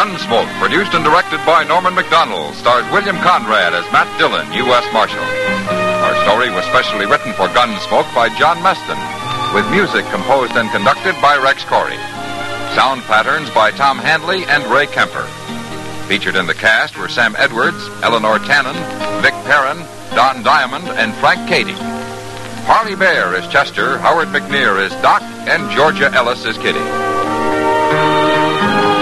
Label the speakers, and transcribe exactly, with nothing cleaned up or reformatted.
Speaker 1: Gunsmoke, produced and directed by Norman Macdonald, stars William Conrad as Matt Dillon, U S Marshal. Our story was specially written for Gunsmoke by John Meston, with music composed and conducted by Rex Corey. Sound patterns by Tom Handley and Ray Kemper. Featured in the cast were Sam Edwards, Eleanor Cannon, Vic Perrin, Don Diamond, and Frank Cady. Harley Bear is Chester, Howard McNear is Doc, and Georgia Ellis is Kitty.